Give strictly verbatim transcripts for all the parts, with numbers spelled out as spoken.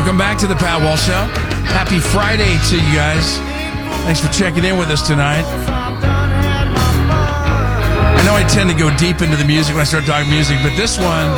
Welcome back to the Pat Walsh Show. Happy Friday to you guys. Thanks for checking in with us tonight. I know I tend to go deep into the music when I start talking music, but this one,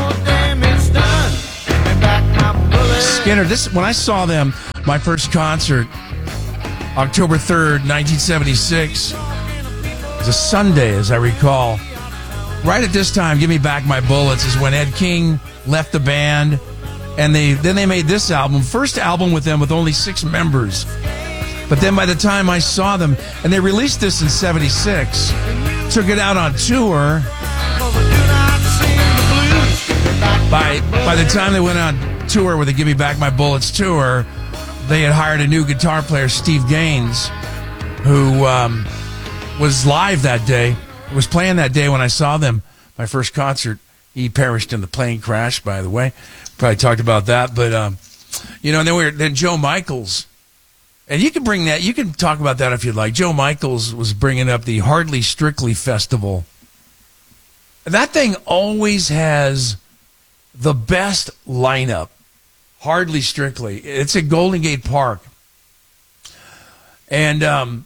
Skinner, this when I saw them, my first concert, October third, nineteen seventy-six, it was a Sunday, as I recall. Right at this time, Give Me Back My Bullets is when Ed King left the band, and they then they made this album, first album with them with only six members. But then by the time I saw them, and they released this in seventy-six, took it out on tour. By by the time they went on tour with the Give Me Back My Bullets tour, they had hired a new guitar player, Steve Gaines, who um, was live that day, was playing that day when I saw them, my first concert. He perished in the plane crash, by the way. Probably talked about that. But, um, you know, and then, we were, then Joe Michaels. And you can bring that, you can talk about that if you'd like. Joe Michaels was bringing up the Hardly Strictly Festival. That thing always has the best lineup. Hardly Strictly. It's at Golden Gate Park. And um,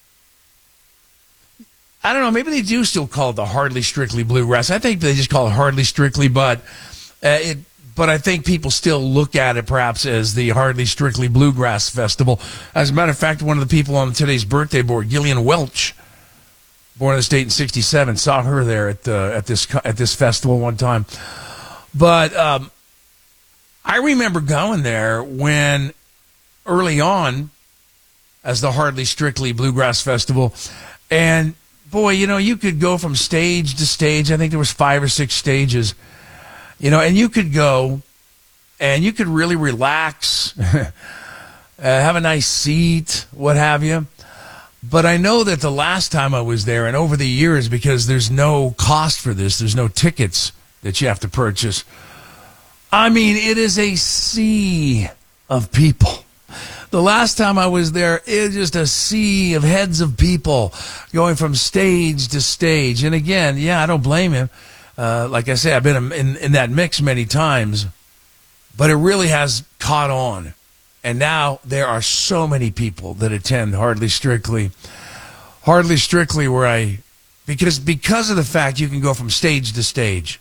I don't know, maybe they do still call it the Hardly Strictly Bluegrass. I think they just call it Hardly Strictly, but uh, it But I think people still look at it perhaps as the Hardly Strictly Bluegrass Festival. As a matter of fact, one of the people on today's birthday board, Gillian Welch, born in the state in sixty-seven, saw her there at the at this at this festival one time. But um, I remember going there when early on as the Hardly Strictly Bluegrass Festival, and boy, you know, you could go from stage to stage. I think there was five or six stages. You know, and you could go and you could really relax, uh, have a nice seat, what have you. But I know that the last time I was there, and over the years, because there's no cost for this, there's no tickets that you have to purchase. I mean, it is a sea of people. The last time I was there, it was just a sea of heads of people going from stage to stage. And again, yeah, I don't blame him. Uh, like I say, I've been in, in that mix many times, but it really has caught on. And now there are so many people that attend Hardly Strictly. Hardly Strictly where I, because, because of the fact you can go from stage to stage.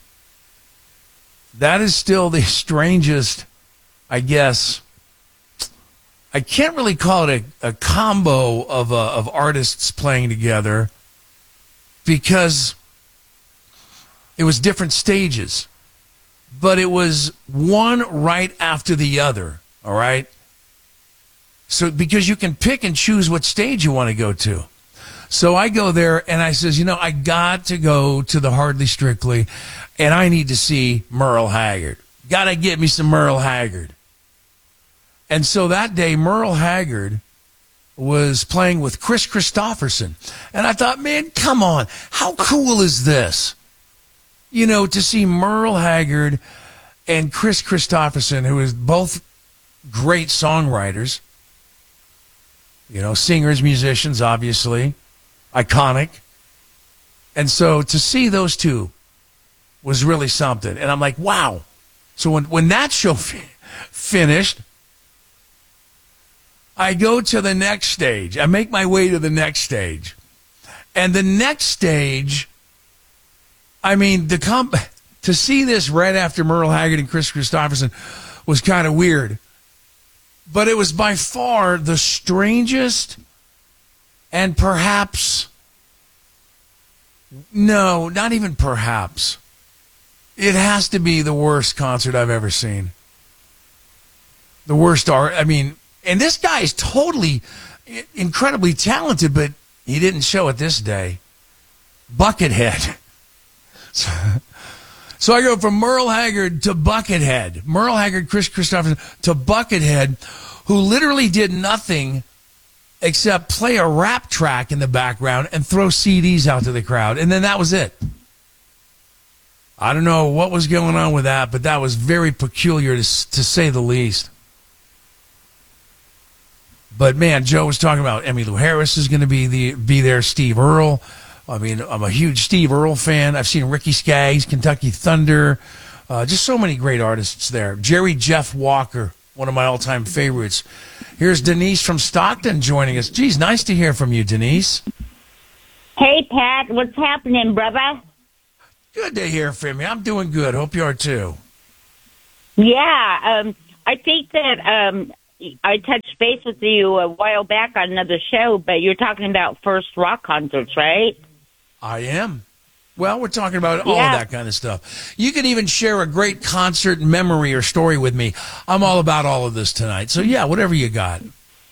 That is still the strangest, I guess. I can't really call it a, a combo of, uh, of artists playing together because it was different stages, but it was one right after the other, all right? So because you can pick and choose what stage you want to go to. So I go there and I says, you know, I got to go to the Hardly Strictly and I need to see Merle Haggard. Got to get me some Merle Haggard. And so that day, Merle Haggard was playing with Chris Christopherson. And I thought, man, come on, how cool is this? You know, to see Merle Haggard and Chris Christopherson, who is both great songwriters, you know, singers, musicians, obviously, iconic. And so to see those two was really something. And I'm like, wow. So when, when that show fi- finished, I go to the next stage. I make my way to the next stage. And the next stage, I mean, the comp- to see this right after Merle Haggard and Chris Christopherson was kind of weird. But it was by far the strangest and perhaps, no, not even perhaps. It has to be the worst concert I've ever seen. The worst art. I mean, and this guy is totally, incredibly talented, but he didn't show it this day. Buckethead. So, so I go from Merle Haggard to Buckethead. Merle Haggard, Chris Christopherson to Buckethead, who literally did nothing except play a rap track in the background and throw C Ds out to the crowd. And then that was it. I don't know what was going on with that, but that was very peculiar to, to say the least. But, man, Joe was talking about Emmylou Harris is going to be the be there, Steve Earle. I mean, I'm a huge Steve Earle fan. I've seen Ricky Skaggs, Kentucky Thunder. Uh, just so many great artists there. Jerry Jeff Walker, one of my all-time favorites. Here's Denise from Stockton joining us. Geez, nice to hear from you, Denise. Hey, Pat. What's happening, brother? Good to hear from you. I'm doing good. Hope you are, too. Yeah, um, I think that um, I touched base with you a while back on another show, but you're talking about first rock concerts, right? I am. Well, we're talking about all yeah. of that kind of stuff. You can even share a great concert memory or story with me. I'm all about all of this tonight. So, yeah, whatever you got.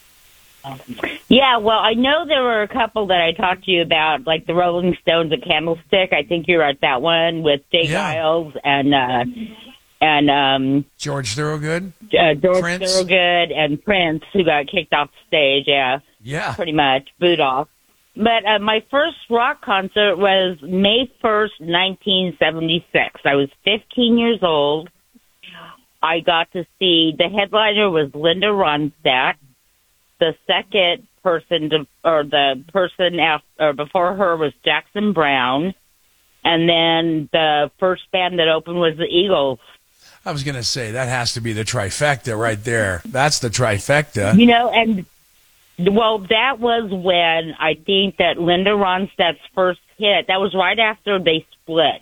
Yeah, well, I know there were a couple that I talked to you about, like the Rolling Stones at Candlestick. I think you were at that one with Jay Yeah. Giles and uh, and um, George Thorogood? uh, George Prince? Thorogood and Prince, who got kicked off the stage, yeah, Yeah. pretty much, booed off. But uh, my first rock concert was May first, nineteen seventy-six. I was fifteen years old. I got to see, the headliner was Linda Ronstadt. The second person, to, or the person after, or before her was Jackson Browne. And then the first band that opened was the Eagles. I was going to say, that has to be the trifecta right there. That's the trifecta. You know, and, well, that was when I think that Linda Ronstadt's first hit, that was right after they split.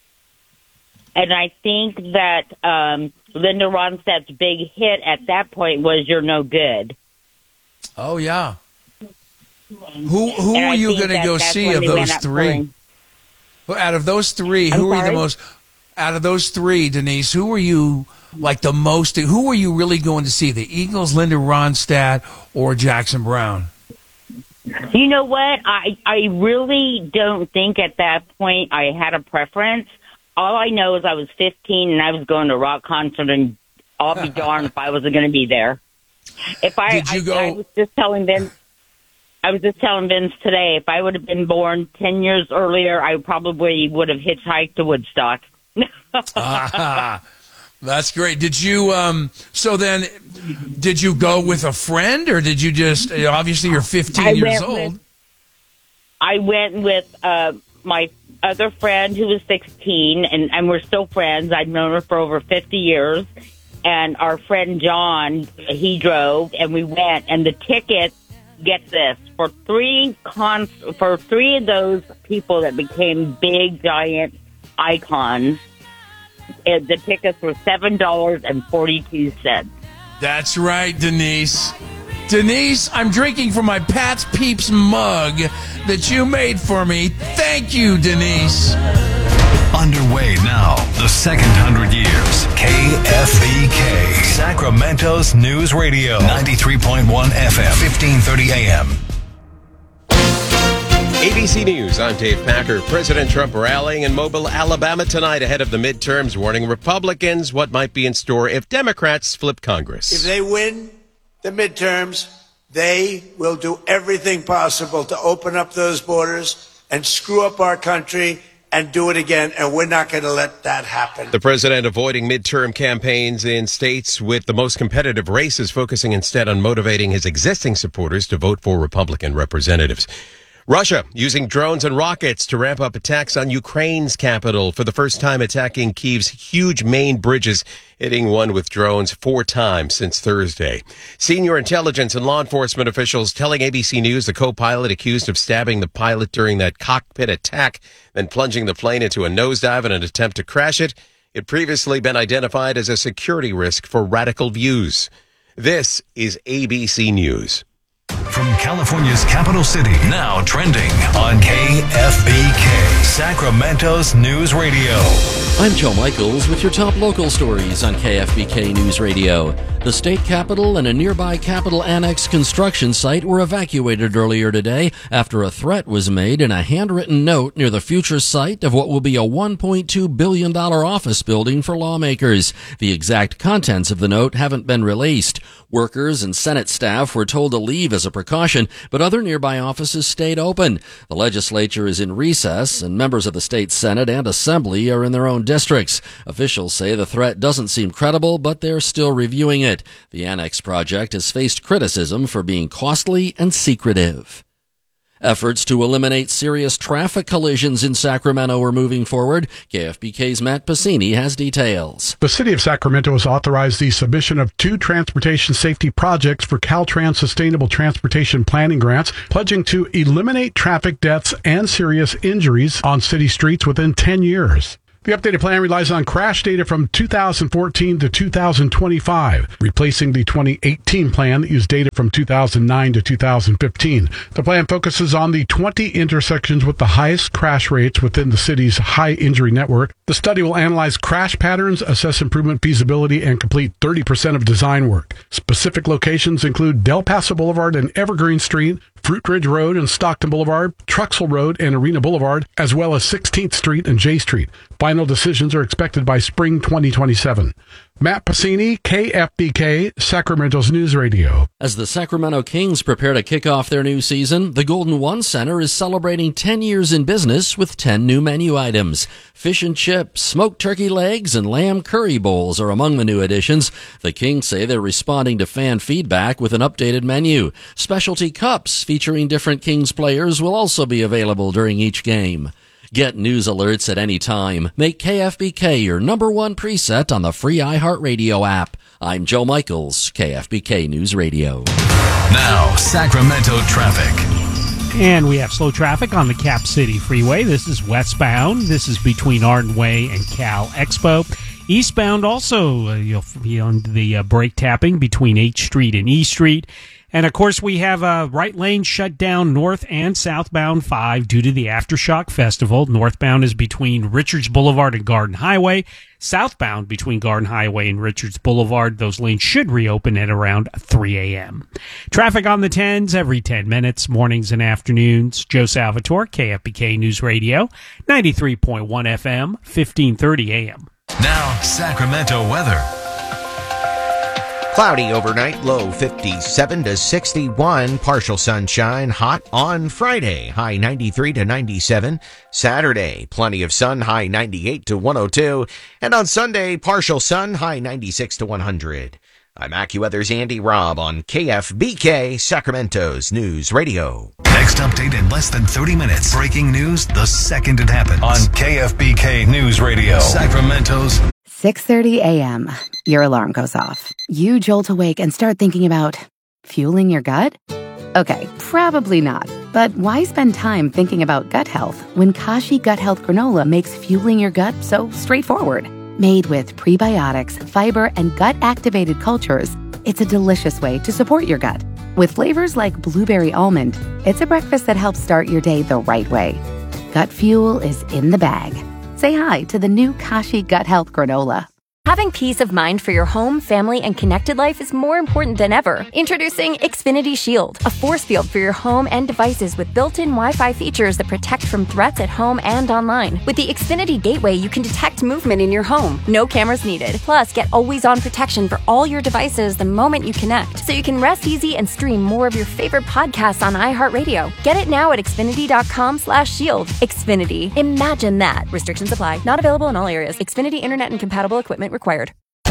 And I think that um, Linda Ronstadt's big hit at that point was You're No Good. Oh, yeah. Who who And are I you think going to that go that's see when of they those went up three? touring. Well, out of those three, I'm who are you the sorry? most, out of those three, Denise, who are you like the most, who are you really going to see? The Eagles, Linda Ronstadt, or Jackson Browne? You know what? I, I really don't think at that point I had a preference. All I know is I was fifteen and I was going to a rock concert, and I'll be darned if I wasn't going to be there. If I, Did you I, go? I was just telling Vince, I was just telling Vince today, if I would have been born ten years earlier, I probably would have hitchhiked to Woodstock. Ah, that's great. Did you, um, so then, did you go with a friend, or did you just, obviously you're fifteen I years went old. with- I went with uh, my other friend who was sixteen, and, and we're still friends. I've known her for over fifty years. And our friend John, he drove, and we went. And the ticket, get this, for three cons, for three of those people that became big, giant icons, uh, the tickets were seven dollars and forty-two cents. That's right, Denise. Denise, I'm drinking from my Pat's Peeps mug that you made for me. Thank you, Denise. Underway now, the second hundred years. K F B K, Sacramento's News Radio. ninety-three point one F M, fifteen thirty A M. A B C News, I'm Dave Packer. President Trump rallying in Mobile, Alabama tonight ahead of the midterms, warning Republicans what might be in store if Democrats flip Congress. If they win the midterms, they will do everything possible to open up those borders and screw up our country and do it again, and we're not going to let that happen. The president avoiding midterm campaigns in states with the most competitive races, focusing instead on motivating his existing supporters to vote for Republican representatives. Russia using drones and rockets to ramp up attacks on Ukraine's capital, for the first time attacking Kyiv's huge main bridges, hitting one with drones four times since Thursday. Senior intelligence and law enforcement officials telling A B C News the co-pilot accused of stabbing the pilot during that cockpit attack, then plunging the plane into a nosedive in an attempt to crash it, had previously been identified as a security risk for radical views. This is A B C News. From California's capital city, now trending on K F B K, Sacramento's News Radio. I'm Joe Michaels with your top local stories on K F B K News Radio. The state capitol and a nearby Capitol Annex construction site were evacuated earlier today after a threat was made in a handwritten note near the future site of what will be a one point two billion dollars office building for lawmakers. The exact contents of the note haven't been released. Workers and Senate staff were told to leave as a precaution, but other nearby offices stayed open. The legislature is in recess, and members of the state Senate and Assembly are in their own districts. Officials say the threat doesn't seem credible, but they're still reviewing it. The Annex project has faced criticism for being costly and secretive. Efforts to eliminate serious traffic collisions in Sacramento are moving forward. K F B K's Matt Pacini has details. The city of Sacramento has authorized the submission of two transportation safety projects for Caltrans Sustainable Transportation Planning Grants, pledging to eliminate traffic deaths and serious injuries on city streets within ten years. The updated plan relies on crash data from two thousand fourteen to two thousand twenty-five, replacing the twenty eighteen plan that used data from two thousand nine to two thousand fifteen. The plan focuses on the twenty intersections with the highest crash rates within the city's high injury network. The study will analyze crash patterns, assess improvement feasibility, and complete thirty percent of design work. Specific locations include Del Paso Boulevard and Evergreen Street, Fruit Ridge Road and Stockton Boulevard, Truxell Road and Arena Boulevard, as well as sixteenth Street and J Street. Final decisions are expected by spring twenty twenty-seven. Matt Pacini, K F B K, Sacramento's News Radio. As the Sacramento Kings prepare to kick off their new season, the Golden One Center is celebrating ten years in business with ten new menu items. Fish and chips, smoked turkey legs, and lamb curry bowls are among the new additions. The Kings say they're responding to fan feedback with an updated menu. Specialty cups featuring different Kings players will also be available during each game. Get news alerts at any time. Make K F B K your number one preset on the free iHeartRadio app. I'm Joe Michaels, K F B K News Radio. Now, Sacramento traffic. And we have slow traffic on the Cap City Freeway. This is westbound. This is between Arden Way and Cal Expo. Eastbound also, uh, you'll be on the uh, brake tapping between H Street and E Street. And, of course, we have a right lane shut down north and southbound five due to the Aftershock Festival. Northbound is between Richards Boulevard and Garden Highway. Southbound between Garden Highway and Richards Boulevard. Those lanes should reopen at around three a.m. Traffic on the tens every ten minutes, mornings and afternoons. Joe Salvatore, K F B K News Radio, ninety-three point one F M, fifteen thirty a.m. Now, Sacramento weather. Cloudy overnight, low fifty-seven to sixty-one. Partial sunshine, hot on Friday, high ninety-three to ninety-seven. Saturday, plenty of sun, high ninety-eight to one oh two. And on Sunday, partial sun, high ninety-six to one hundred. I'm AccuWeather's Andy Robb on K F B K, Sacramento's News Radio. Next update in less than thirty minutes. Breaking news the second it happens on K F B K News Radio, Sacramento's six thirty a.m. Your alarm goes off. You jolt awake and start thinking about fueling your gut? Okay, probably not. But why spend time thinking about gut health when Kashi Gut Health Granola makes fueling your gut so straightforward? Made with prebiotics, fiber, and gut-activated cultures, it's a delicious way to support your gut. With flavors like blueberry almond, it's a breakfast that helps start your day the right way. Gut fuel is in the bag. Say hi to the new Kashi Gut Health Granola. Having peace of mind for your home, family, and connected life is more important than ever. Introducing Xfinity Shield, a force field for your home and devices with built-in Wi-Fi features that protect from threats at home and online. With the Xfinity Gateway, you can detect movement in your home. No cameras needed. Plus, get always-on protection for all your devices the moment you connect, so you can rest easy and stream more of your favorite podcasts on iHeartRadio. Get it now at Xfinity.com slash shield. Xfinity. Imagine that. Restrictions apply. Not available in all areas. Xfinity Internet and compatible equipment required.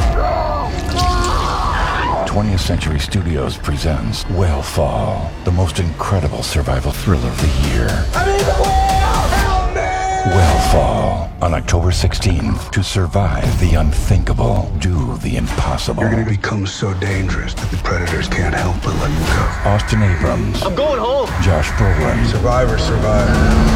twentieth Century Studios presents Whale the most incredible survival thriller of the year. I need the whale! Help me! Whale on October sixteenth. To survive the unthinkable, do the impossible. You're going to become so dangerous that the predators can't help but let you go. Austin Abrams. I'm going home. Josh Brolin. Survivor, survivor.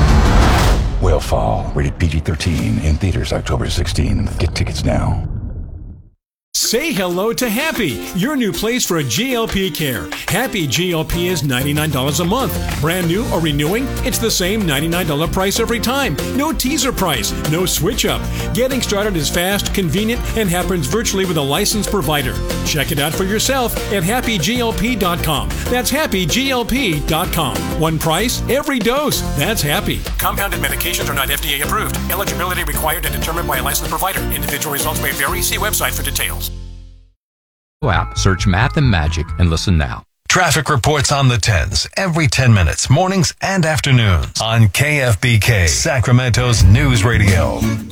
Whale rated P G thirteen in theaters October sixteenth. Get tickets now. Say hello to Happy, your new place for G L P care. Happy G L P is ninety-nine dollars a month. Brand new or renewing, it's the same ninety-nine dollars price every time. No teaser price, no switch up. Getting started is fast, convenient, and happens virtually with a licensed provider. Check it out for yourself at happy G L P dot com. That's happy G L P dot com. One price, every dose. That's Happy. Compounded medications are not F D A approved. Eligibility required and determined by a licensed provider. Individual results may vary. See website for details. App, search Math and Magic, and listen now. Traffic reports on the tens every ten minutes, mornings and afternoons on K F B K, Sacramento's News Radio.